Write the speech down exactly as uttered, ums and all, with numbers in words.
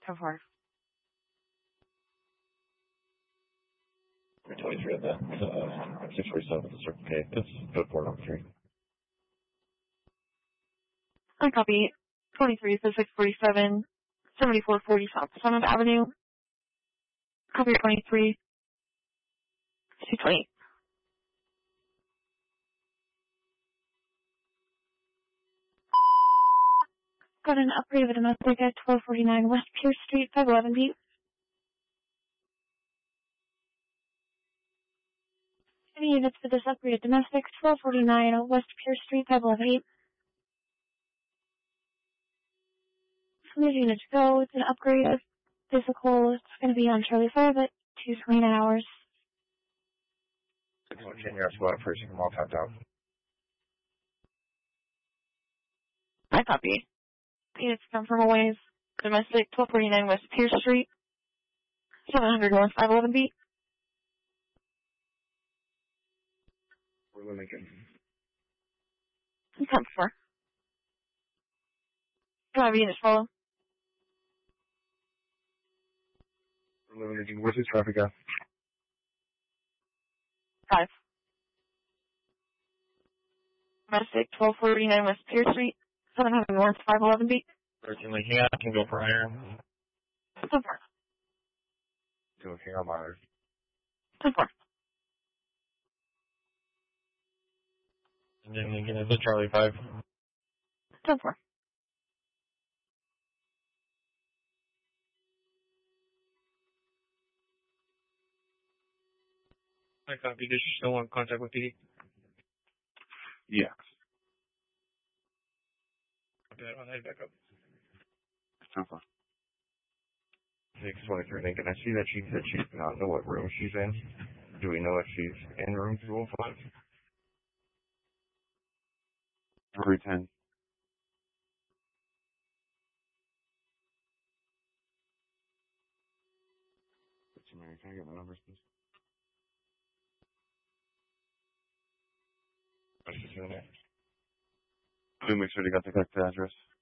ten four. twenty-three of that, uh, six forty-seven, Circle K. That's code four number three. I copy. twenty-three for six forty-seven, seventy-four forty South Summit Avenue. Copy twenty-three, two twenty. Got an upgrade of a domestic at twelve forty-nine West Pierce Street, five eleven B. Any units for this upgraded domestic, twelve forty-nine West Pierce Street, five eleven B. From the unit to go, it's an upgrade of physical. It's going to be on Charlie five at two twenty-nine hours. six one ten, you're squad first, you can all tapped out. I copy. Units come from a ways. Domestic, twelve forty-nine West Pierce Street, seven hundred North, five eleven B. We're Lincoln. Come for. Drive units follow. We're Lincoln. Where's this traffic at? Five. Domestic, twelve forty-nine West Pierce Street, seven hundred North, five eleven B. Certainly, yeah, I can go for higher. ten four. Go here, I'm honored. ten four. And then Lincoln is a Charlie five. ten four. I copy. Did you still want contact with P D? Yes. Okay, I'll head back up. ten four. six twenty-three Lincoln. I see that she said she does not know what room she's in. Do we know if she's in room two oh five? three ten. Can I get my numbers, please? What's she doing there? Let me make sure they got the correct address.